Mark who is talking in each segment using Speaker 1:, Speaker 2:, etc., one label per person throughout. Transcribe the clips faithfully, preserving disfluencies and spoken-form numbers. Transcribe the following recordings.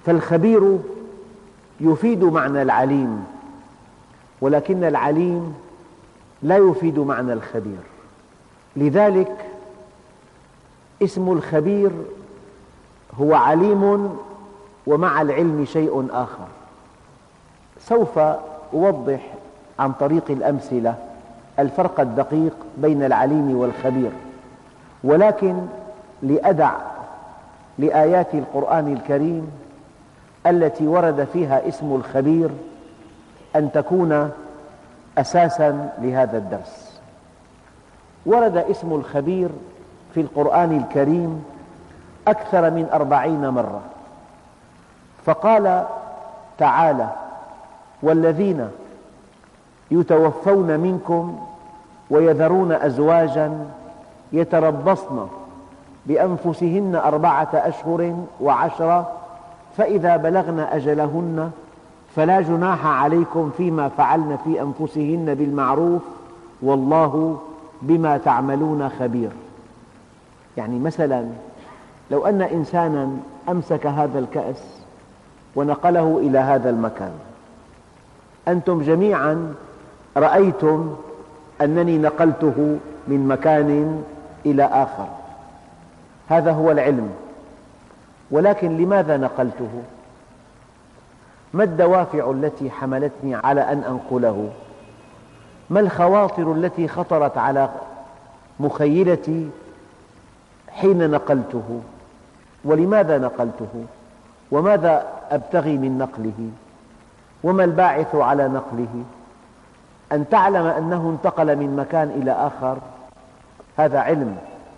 Speaker 1: فالخبير يفيد معنى العليم، ولكن العليم لا يفيد معنى الخبير. لذلك اسم الخبير هو عليم ومع العلم شيء آخر. سوف أوضح عن طريق الأمثلة الفرق الدقيق بين العليم والخبير، ولكن لأدع لآيات القرآن الكريم التي ورد فيها اسم الخبير أن تكون أساساً لهذا الدرس. ورد اسم الخبير في القرآن الكريم أكثر من أربعين مرة، فقال تعالى: والذين يتوفون منكم ويذرون أزواجاً يتربصن بأنفسهن أربعة أشهر وعشرة فإذا بلغن أجلهن فلا جناح عليكم فيما فعلن في أنفسهن بالمعروف والله بما تعملون خبير. يعني مثلا لو أن إنسانا أمسك هذا الكأس ونقله إلى هذا المكان، أنتم جميعا رأيتم أنني نقلته من مكان إلى آخر، هذا هو العلم. ولكن لماذا نقلته؟ ما الدوافع التي حملتني على أن أنقله؟ ما الخواطر التي خطرت على مخيلتي حين نقلته؟ ولماذا نقلته؟ وماذا أبتغي من نقله؟ وما الباعث على نقله؟ أن تعلم أنه انتقل من مكان إلى آخر هذا علم.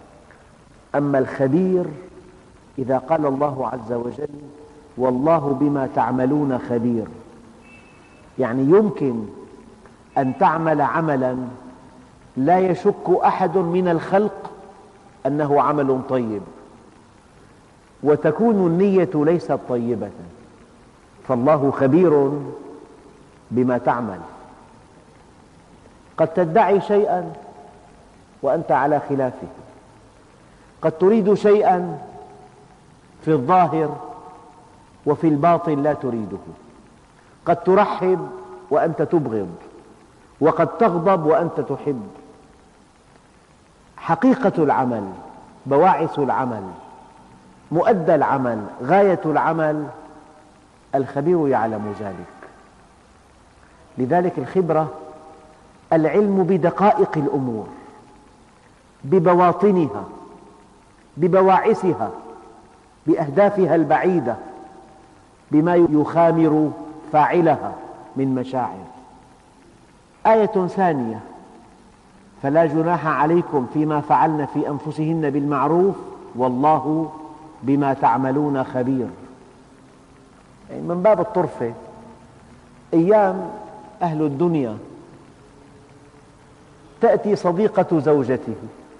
Speaker 1: أما الخبير إذا قال الله عز وجل: والله بما تعملون خبير، يعني يمكن أن تعمل عملا لا يشك أحد من الخلق أنه عمل طيب، وتكون النية ليست طيبة، فالله خبير بما تعمل. قد تدعي شيئا وأنت على خلافه، قد تريد شيئا في الظاهر وفي الباطن لا تريده، قد ترحب وأنت تبغض، وقد تغضب وأنت تحب. حقيقة العمل، بواعث العمل، مؤدى العمل، غاية العمل، الخبير يعلم ذلك. لذلك الخبرة العلم بدقائق الأمور، ببواطنها، ببواعثها، بأهدافها البعيدة، بما يخامر فاعلها من مشاعر. آية ثانية: فلا جناح عليكم فيما فعلن في أنفسهن بالمعروف والله بما تعملون خبير. يعني من باب الطرفة، أيام أهل الدنيا تأتي صديقة زوجته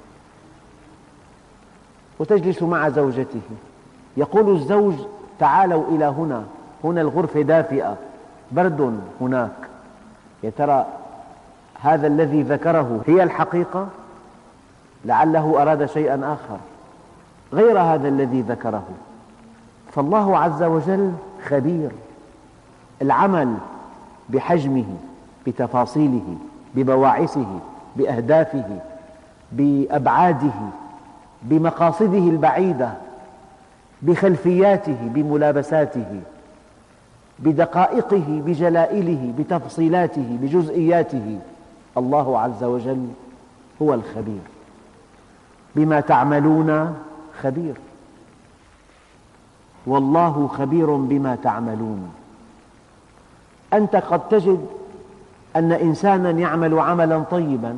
Speaker 1: وتجلس مع زوجته، يقول الزوج: تعالوا إلى هنا، هنا الغرفة دافئة، برد هناك. يا ترى هذا الذي ذكره هي الحقيقة؟ لعله أراد شيئا آخر غير هذا الذي ذكره. فالله عز وجل خبير. العمل بحجمه، بتفاصيله، ببواعثه، بأهدافه، بأبعاده، بمقاصده البعيدة، بخلفياته، بملابساته، بدقائقه، بجلائله، بتفصيلاته، بجزئياته. الله عز وجل هو الخبير. بما تعملون خبير، والله خبير بما تعملون. أنت قد تجد أن إنسانا يعمل عملا طيبا،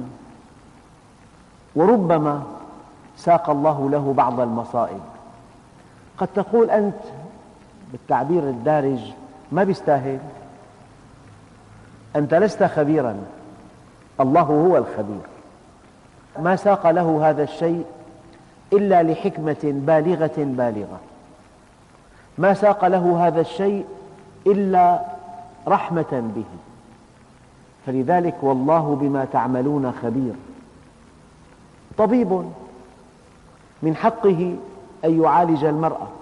Speaker 1: وربما ساق الله له بعض المصائب. قد تقول أنت بالتعبير الدارج: ما بيستاهل، أنت لست خبيرا، الله هو الخبير. ما ساق له هذا الشيء إلا لحكمة بالغة بالغة، ما ساق له هذا الشيء إلا رحمة به. فلذلك والله بما تعملون خبير. طبيب من حقه أن يعالج المرأة،